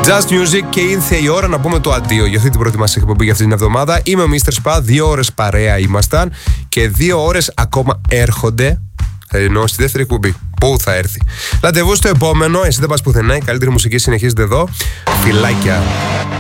Just Music και ήρθε η ώρα να πούμε το αντίο για αυτή την πρώτη μας εκπομπή για αυτή την εβδομάδα. Είμαι ο Mr. Spa, 2 ώρες παρέα ήμασταν και 2 ώρες ακόμα έρχονται. Ενώ στη δεύτερη εκπομπή. Πού θα έρθει. Ραντεβού στο επόμενο. Εσύ δεν πας πουθενά. Η καλύτερη μουσική συνεχίζεται εδώ. Φιλάκια.